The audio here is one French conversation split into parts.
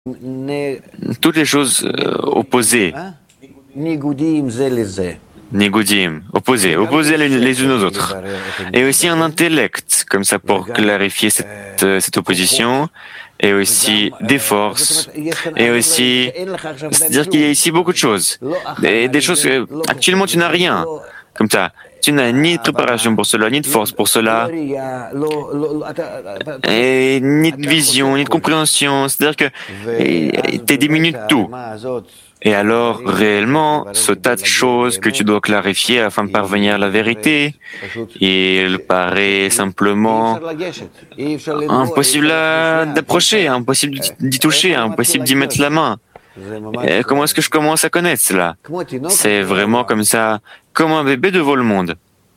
toutes les choses opposées, Nigudim, opposées les unes aux autres. Et aussi un intellect, comme ça, pour clarifier cette opposition, et aussi des forces, et aussi, c'est-à-dire qu'il y a ici beaucoup de choses. Des choses que, actuellement, tu n'as rien, comme ça. Tu n'as ni de préparation pour cela, ni de force pour cela, et ni de vision, ni de compréhension. C'est-à-dire que tu es diminué de tout. Et alors, réellement, ce tas de choses que tu dois clarifier afin de parvenir à la vérité, il paraît simplement impossible d'approcher, impossible d'y toucher, impossible d'y mettre la main. Et comment est-ce que je commence à connaître cela? C'est vraiment comme ça, comme un bébé devant le monde.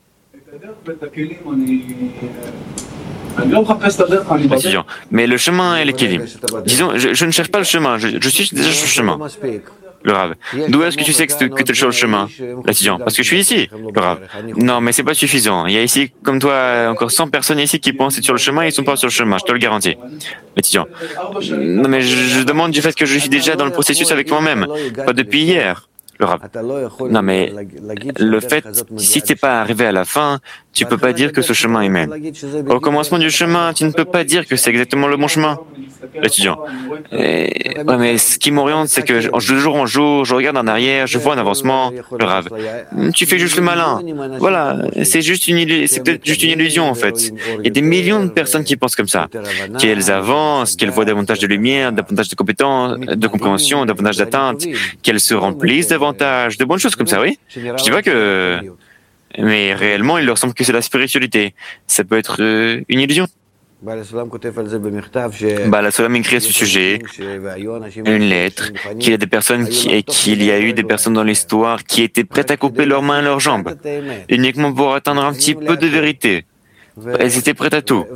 Mais le chemin et les kélim. Disons, je ne cherche pas le chemin, je suis déjà sur le chemin. Le Rav. D'où est-ce que tu sais que tu es sur le chemin? L'étudiant. Parce que je suis ici. Le Rav. Non, mais c'est pas suffisant. Il y a ici, comme toi, encore 100 personnes ici qui pensent être sur le chemin et ils sont pas sur le chemin, je te le garantis. L'étudiant. Non, mais je demande du fait que je suis déjà dans le processus avec moi-même. Pas depuis hier. Le Rav. Non, mais le fait, si tu n'es pas arrivé à la fin, tu peux pas dire que ce chemin est mène. Au commencement du chemin, tu ne peux pas dire que c'est exactement le bon chemin. L'étudiant. Ouais, mais ce qui m'oriente, c'est que de jour en jour, je regarde en arrière, je vois un avancement. Le Rav. Tu fais juste le malin. Voilà, c'est peut-être juste une illusion en fait. Il y a des millions de personnes qui pensent comme ça, qu'elles avancent, qu'elles voient davantage de lumière, davantage de compétences, de compréhension, davantage d'atteinte, qu'elles se remplissent davantage, de bonnes choses comme ça, oui. Je dis pas que, mais réellement, il leur semble que c'est la spiritualité. Ça peut être une illusion. La Solam écrit à ce sujet une lettre qu'il y a des personnes qu'il y a eu des personnes dans l'histoire qui étaient prêtes à couper leurs mains et leurs jambes uniquement pour atteindre un petit peu de vérité. Elles étaient prêtes à tout.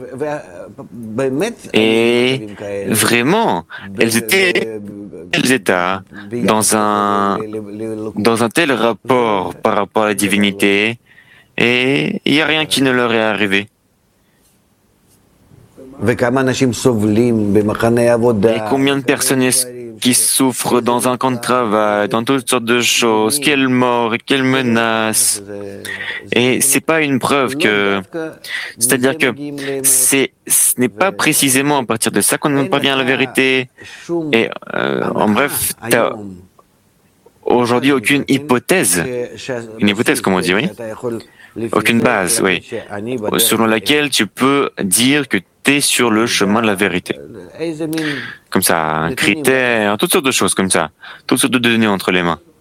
Et vraiment, elles étaient dans un tel rapport par rapport à la divinité et il n'y a rien qui ne leur est arrivé. Et combien de personnes est-ce qui souffrent dans un camp de travail, dans toutes sortes de choses, quelle mort et quelle menace. Et c'est pas une preuve que, c'est-à-dire que ce n'est pas précisément à partir de ça qu'on parvient à la vérité. Et en bref, t'as aujourd'hui aucune hypothèse, une hypothèse comme on dit, oui, aucune base, oui, selon laquelle tu peux dire que tu es sur le chemin de la vérité. Comme ça, un critère, toutes sortes de choses comme ça, toutes sortes de données entre les mains.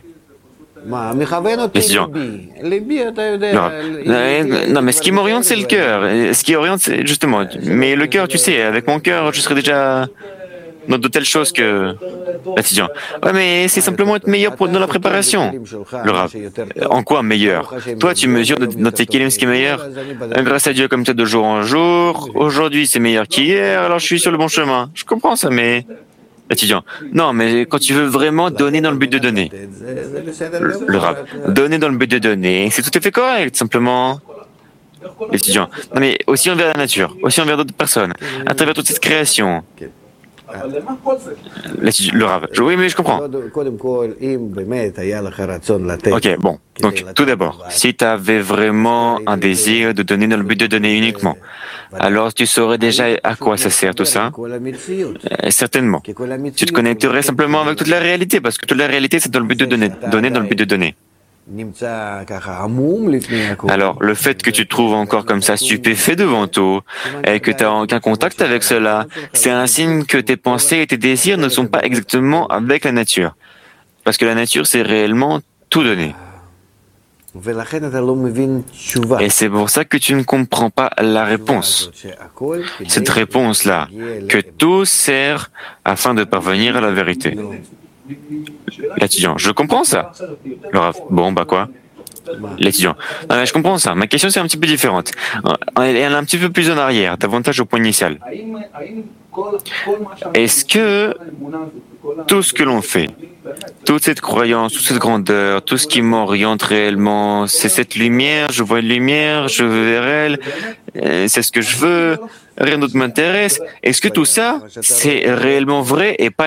Non, mais ce qui m'oriente, c'est le cœur. Ce qui oriente, c'est justement, mais le cœur, tu sais, avec mon cœur, je serais déjà dans de telles choses que l'étudiant. Ouais, mais c'est simplement être meilleur dans la préparation. Le Rav. En quoi meilleur? Toi, tu mesures dans tes kélim ce qui est meilleur. Grâce à Dieu, comme ça, de jour en jour. Aujourd'hui, c'est meilleur qu'hier, alors je suis sur le bon chemin. Je comprends ça, mais l'étudiant. Non, mais quand tu veux vraiment donner dans le but de donner. Le Rav. Donner dans le but de donner, c'est tout à fait correct, simplement. L'étudiant. Non, mais aussi envers la nature, aussi envers d'autres personnes, à travers toute cette création. Le Rav. Oui, mais je comprends. Ok, bon. Donc, tout d'abord, si tu avais vraiment un désir de donner dans le but de donner uniquement, alors tu saurais déjà à quoi ça sert tout ça. Certainement. Tu te connecterais simplement avec toute la réalité, parce que toute la réalité, c'est dans le but de donner, donner dans le but de donner. Alors, le fait que tu te trouves encore comme ça stupéfait devant tout et que tu n'as aucun contact avec cela, c'est un signe que tes pensées et tes désirs ne sont pas exactement avec la nature. Parce que la nature, c'est réellement tout donner. Et c'est pour ça que tu ne comprends pas la réponse. Cette réponse-là, que tout sert afin de parvenir à la vérité. L'étudiant, je comprends ça. Le Rav, bon, bah quoi? L'étudiant, non, mais je comprends ça. Ma question, c'est un petit peu différente. Elle est un petit peu plus en arrière, davantage au point initial. Est-ce que tout ce que l'on fait, toute cette croyance, toute cette grandeur, tout ce qui m'oriente réellement, c'est cette lumière, je vois une lumière, je veux vers elle, c'est ce que je veux, rien d'autre m'intéresse. Est-ce que tout ça, c'est réellement vrai et pas